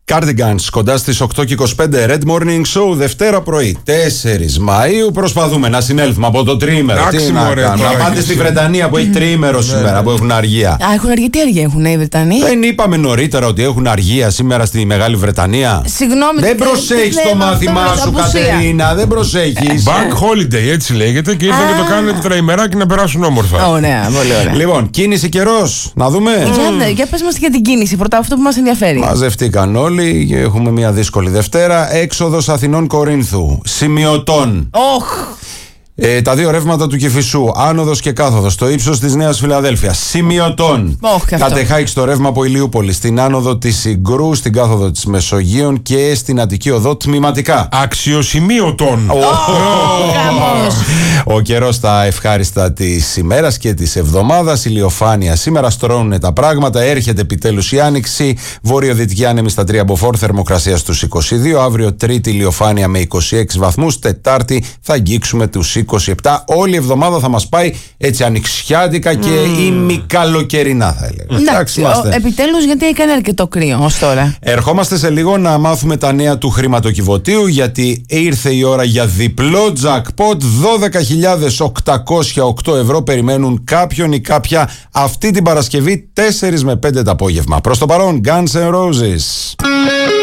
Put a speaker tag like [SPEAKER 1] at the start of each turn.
[SPEAKER 1] Cardigans κοντά στις 8:25 Red Morning Show Δευτέρα πρωί 4 Μαΐου. Προσπαθούμε να συνέλθουμε από το τριήμερο. Τι να κάνουμε? Να πάτε στη Βρετανία που έχει τριήμερο σήμερα, που έχουν αργία.
[SPEAKER 2] Α, έχουν αργία. Τι αργία έχουν οι Βρετανοί?
[SPEAKER 1] Δεν είπαμε νωρίτερα ότι έχουν αργία σήμερα στη Μεγάλη Βρετανία?
[SPEAKER 2] Συγγνώμη.
[SPEAKER 1] Δεν προσέχεις το μάθημά σου, Κατερίνα. Δεν προσέχεις.
[SPEAKER 3] Bank holiday, έτσι λέγεται, και ήρθαν και το κάνουν τετραημεράκι να περάσουν όμορφα.
[SPEAKER 2] Ωραία, πολύ ωραία.
[SPEAKER 1] Λοιπόν, κίνηση καιρός. Να δούμε.
[SPEAKER 2] Για πες μας για την κίνηση. Πρώτα αυτό που μας ενδιαφέρει.
[SPEAKER 1] Μαζευτήκαν όλοι. Έχουμε μια δύσκολη Δευτέρα. Έξοδος Αθηνών Κορίνθου. Σημειωτών. Τα δύο ρεύματα του Κηφισού, άνοδος και κάθοδος, στο ύψος της Νέας Φιλαδέλφειας. Σημειωτών. Κατεχάκη στο ρεύμα από Ηλιούπολη, στην άνοδο της Συγκρού, στην κάθοδο της Μεσογείων και στην Αττική Οδό τμηματικά.
[SPEAKER 3] Αξιοσημείωτων.
[SPEAKER 1] Ο καιρός στα ευχάριστα της ημέρας και της εβδομάδας. Ηλιοφάνεια σήμερα, στρώνουν τα πράγματα. Έρχεται επιτέλους η άνοιξη. Βορειοδυτική άνεμη στα 3 μποφόρ, θερμοκρασία στους 22. Αύριο Τρίτη ηλιοφάνεια με 26 βαθμούς. Τετάρτη θα αγγίξουμε τους 27. Όλη η εβδομάδα θα μας πάει έτσι ανοιξιάτικα και ημικαλοκαιρινά, θα έλεγα.
[SPEAKER 2] Εντάξει, επιτέλους, γιατί έκανε αρκετό κρύο ως τώρα.
[SPEAKER 1] Ερχόμαστε σε λίγο να μάθουμε τα νέα του χρηματοκιβωτίου, γιατί ήρθε η ώρα για διπλό jackpot. 12.808 ευρώ περιμένουν κάποιον ή κάποια αυτή την Παρασκευή 4 με 5 το απόγευμα. Προς το παρόν, Guns N' Roses.